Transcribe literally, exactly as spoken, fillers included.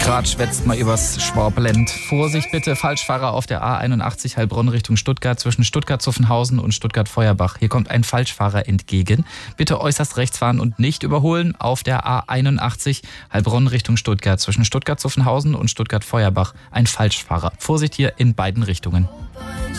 Grad schwätzt mal übers Schwabenland. Vorsicht bitte, Falschfahrer auf der A einundachtzig Heilbronn Richtung Stuttgart zwischen Stuttgart-Zuffenhausen und Stuttgart-Feuerbach. Hier kommt ein Falschfahrer entgegen. Bitte äußerst rechts fahren und nicht überholen auf der A einundachtzig Heilbronn Richtung Stuttgart zwischen Stuttgart-Zuffenhausen und Stuttgart-Feuerbach. Ein Falschfahrer. Vorsicht hier in beiden Richtungen.